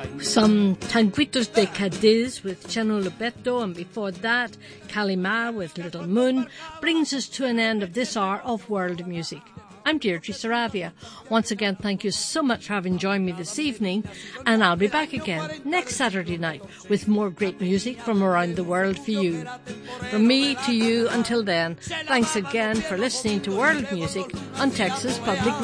Some Tanguitos de Cadiz with Cheno Lubeto, and before that, Kalima with Little Moon, brings us to an end of this hour of world music. I'm Deirdre Saravia. Once again, thank you so much for having joined me this evening, and I'll be back again next Saturday night with more great music from around the world for you. From me to you, until then, thanks again for listening to World Music on Texas Public